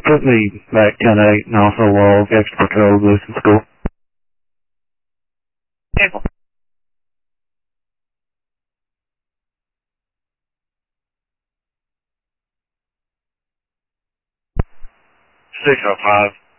put me back 10-8 and also log extra code listen school. Table. 605.